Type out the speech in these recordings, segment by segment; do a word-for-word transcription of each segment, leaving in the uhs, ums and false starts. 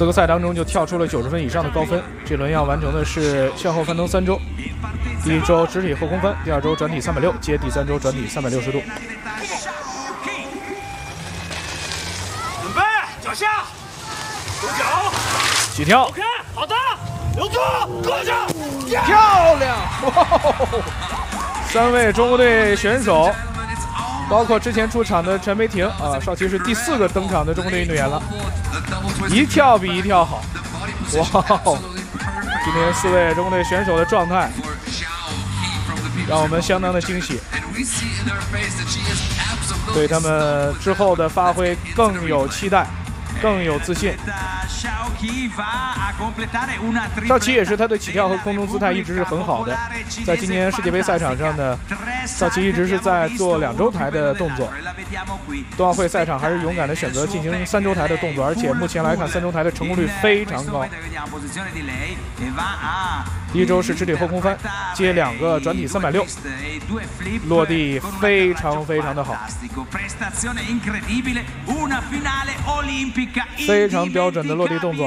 资格赛当中就跳出了九十分以上的高分。这轮要完成的是向后翻腾三周，第一周直体后空翻，第二周转体三百六，接第三周转体三百六十度。 准备，脚下，收脚， 起跳。 OK， 好的，留住，过去， 漂亮！哇，三位中国队选手。 包括之前出场的陈梅婷啊，少奇是第四个登场的中国队运动员了，一跳比一跳好，哇！今天四位中国队选手的状态让我们相当的惊喜，对他们之后的发挥更有期待，更有自信。少奇也是他的起跳和空中姿态一直是很好的，在今年世界杯赛场上呢，少奇一直是在做两周台的动作。冬奥会赛场还是勇敢的选择进行三周台的动作，而且目前来看三周台的成功率非常高。第一周是直体后空翻，接两个转体三百六，落地非常非常的好，非常标准的落地动作。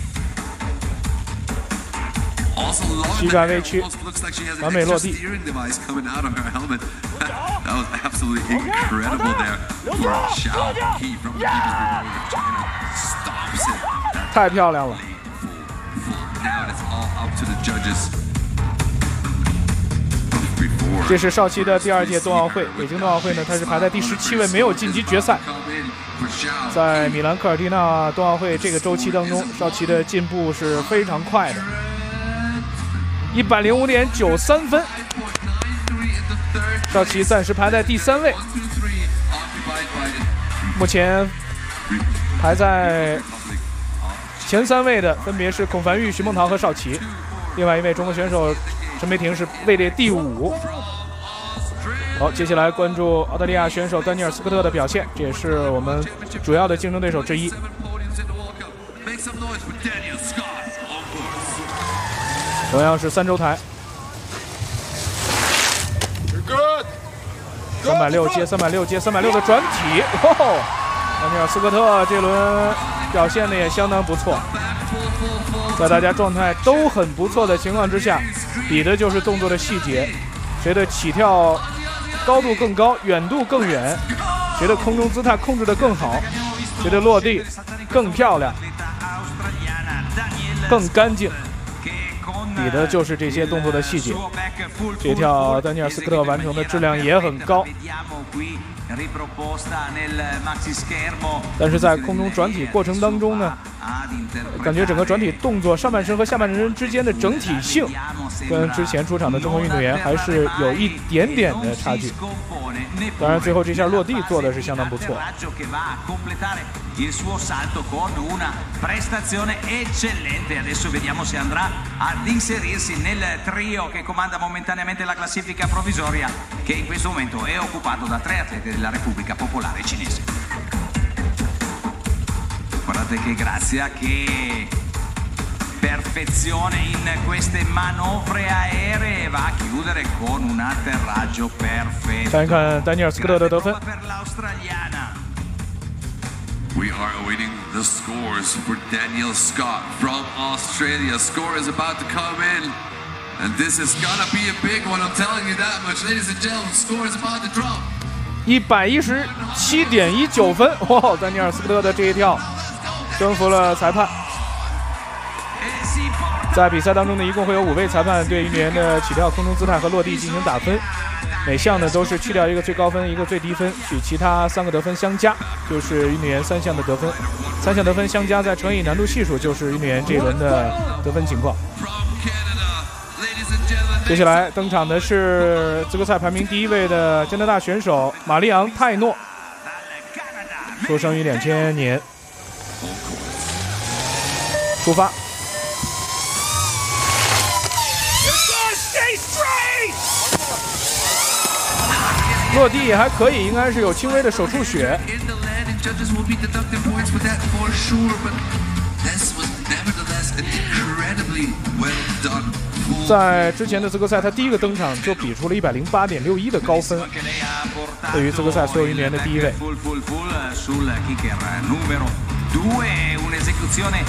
膝盖微屈，完美落地。太漂亮了！这是少奇的第二届冬奥会，北京冬奥会呢，他是排在第十七位，没有晋级决赛。在米兰科尔蒂纳冬奥会这个周期当中，少奇的进步是非常快的。 一百零五点九三分，少奇暂时排在第三位。目前排在前三位的分别是孔凡玉、徐梦桃和少奇，另外一位中国选手陈梅婷是位列第五。好，接下来关注澳大利亚选手丹尼尔·斯科特的表现，这也是我们主要的竞争对手之一。 同样是三周台，三百六接三百六接三百六的转体，哇！丹尼尔·斯科特这轮表现的也相当不错，在大家状态都很不错的情况之下，比的就是动作的细节，谁的起跳高度更高，远度更远，谁的空中姿态控制得更好，谁的落地更漂亮，更干净。 比的就是这些动作的细节。这跳丹尼尔·斯科特完成的质量也很高，但是在空中转体过程当中呢，感觉整个转体动作上半身和下半身之间的整体性，跟之前出场的中国运动员还是有一点点的差距。当然，最后这下落地做的是相当不错。 il suo salto con una prestazione eccellente. Adesso vediamo se andrà ad inserirsi nel trio che comanda momentaneamente la classifica provvisoria, che in questo momento è occupato da tre atleti della Repubblica Popolare Cinese. Guardate che grazia, che perfezione in queste manovre aeree, va a chiudere con un atterraggio perfetto. 看一看丹尼尔·斯科特的得分。 We are awaiting the scores for Daniel Scott from Australia. Score is about to come in, and this is gonna be a big one. I'm telling you that much, ladies and gentlemen. Score is about to drop. 一百一十七点一九分，哇！丹尼尔·斯科特的这一跳征服了裁判。在比赛当中呢，一共会有五位裁判对运动员的起跳、空中姿态和落地进行打分。 每项呢都是去掉一个最高分，一个最低分，取其他三个得分相加，就是运动员三项的得分。三项得分相加再乘以难度系数，就是运动员这一轮的得分情况。接下来登场的是资格赛排名第一位的加拿大选手玛丽昂·泰诺，出生于两千年，出发。 落地也还可以，应该是有轻微的手出血。在之前的资格赛，他第一个登场就比出了一百零八点六一的高分，对于资格赛所有运动员的第一位。